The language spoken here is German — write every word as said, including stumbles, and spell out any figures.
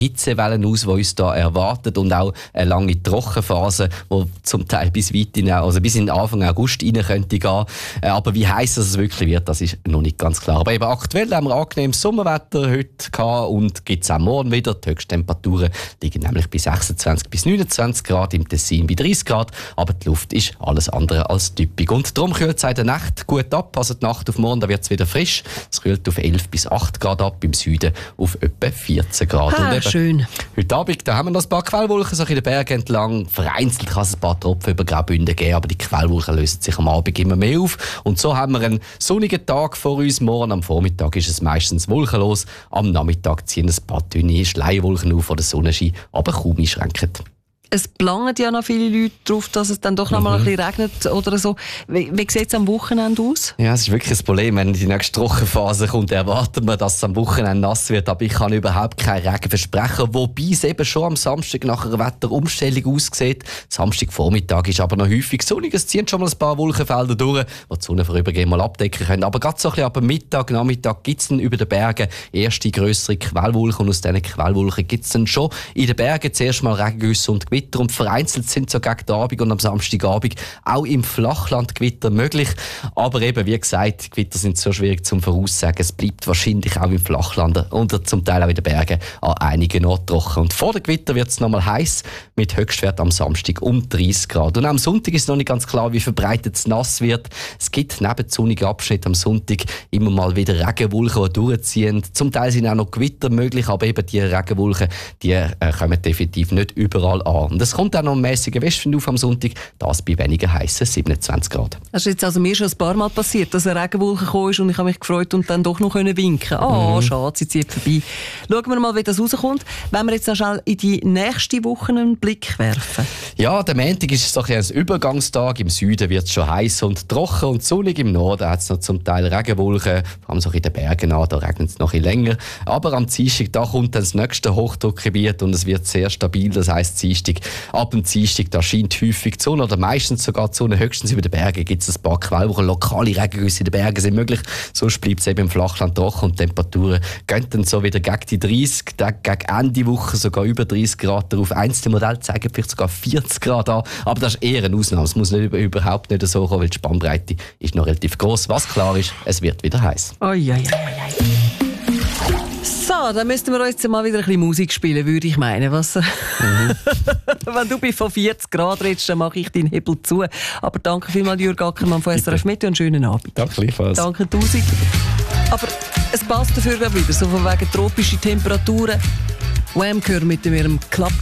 Hitzewellen aus, die uns da erwartet, und auch eine lange Trockenphase, die zum Teil bis weit in, also bis in Anfang August rein könnte gehen. Aber wie heiß es wirklich wird, das ist noch nicht ganz klar. Aber eben aktuell haben wir angenehmes Sommerwetter heute gehabt und gibt es auch morgen wieder. Die Höchsttemperaturen liegen nämlich bei sechsundzwanzig bis neunundzwanzig Grad, im Tessin bei dreißig Grad, aber die Luft ist alles andere als typisch. Und darum kühlt es in der Nacht gut ab. Also die Nacht auf morgen, da wird es wieder frisch. Es kühlt auf elf bis acht Grad ab, im Süden auf etwa vierzehn Grad. Ah, und schön. Heute Abend da haben wir noch ein paar Quellwolken so in den Bergen entlang. Vereinzelt kann es ein paar Tropfen über Graubünden geben, aber die Quellwolken lösen sich am Abend immer mehr auf. Und so haben wir einen sonnigen Tag vor uns. Morgen am Vormittag ist es meistens wolkenlos. Am Nachmittag ziehen ein paar dünne Schleierwolken auf, die den Sonnenschein aber kaum einschränken. Es planen ja noch viele Leute darauf, dass es dann doch noch mal mhm. ein bisschen regnet oder so. Wie, wie sieht es am Wochenende aus? Ja, es ist wirklich ein Problem. Wenn die nächste Trockenphase kommt, erwarten wir, dass es am Wochenende nass wird. Aber ich kann überhaupt keinen Regen versprechen. Wobei es eben schon am Samstag nach einer Wetterumstellung aussieht. Samstagvormittag ist aber noch häufig sonnig. Es ziehen schon mal ein paar Wolkenfelder durch, die die Sonne vorübergehend mal abdecken können. Aber gerade so ein bisschen ab Mittag, Nachmittag gibt es dann über den Bergen erste grössere Quellwolken. Und aus diesen Quellwolken gibt es dann schon in den Bergen zuerst mal Regengüsse und Gewitter. Und vereinzelt sind so gegen den Abend und am Samstagabend auch im Flachland Gewitter möglich. Aber eben, wie gesagt, die Gewitter sind so schwierig zum Voraussagen. Es bleibt wahrscheinlich auch im Flachland und zum Teil auch in den Bergen an einigen Orten trocken. Und vor dem Gewitter wird es nochmal heiß mit Höchstwert am Samstag um dreißig Grad. Und am Sonntag ist noch nicht ganz klar, wie verbreitet es nass wird. Es gibt neben sonnigen Abschnitten am Sonntag immer mal wieder Regenwolken, die durchziehen. Zum Teil sind auch noch Gewitter möglich, aber eben die Regenwolken, die äh, kommen definitiv nicht überall an. Und es kommt auch noch ein mäßiger Westwind auf am Sonntag, das bei weniger heißen siebenundzwanzig Grad. Das ist jetzt also mir schon ein paar Mal passiert, dass eine Regenwolke gekommen ist und ich habe mich gefreut und dann doch noch winken. Ah, oh, mhm. schade, sie zieht vorbei. Schauen wir mal, wie das rauskommt. Wenn wir jetzt noch schnell in die nächste Woche einen Blick werfen. Ja, der Montag ist so ein Übergangstag. Im Süden wird es schon heiß und trocken und sonnig. Im Norden hat es noch zum Teil Regenwolken, vor allem so in den Bergen an, da regnet es noch ein bisschen länger. Aber am Dienstag, da kommt dann das nächste Hochdruckgebiet und es wird sehr stabil. Das heisst, Dienstag, ab dem Dienstag, da scheint häufig die Sonne oder meistens sogar die Sonne. Höchstens über den Bergen gibt es ein paar Quellwolken. Lokale Regengüsse in den Bergen sind möglich. Sonst bleibt es eben im Flachland trocken und die Temperaturen gehen dann so wieder gegen die dreißig, gegen Ende Woche sogar über dreißig Grad darauf. Einzelne Modelle zeigen vielleicht sogar vierzig Grad an. Aber das ist eher eine Ausnahme. Es muss nicht, überhaupt nicht so kommen, weil die Spannbreite ist noch relativ groß. Was klar ist, es wird wieder heiß. Oh, ja, ja, ja. So, dann müssten wir uns jetzt mal wieder ein bisschen Musik spielen, würde ich meinen. Was? Mhm. Wenn du bei von vierzig Grad redest, dann mache ich deinen Hebel zu. Aber danke vielmals, Jürg Ackermann von S R F Meteo, einen schönen Abend. Danke gleichfalls. Danke tausend. Aber es passt dafür wieder, so von wegen tropische Temperaturen. Wham! Gehört mit ihrem Club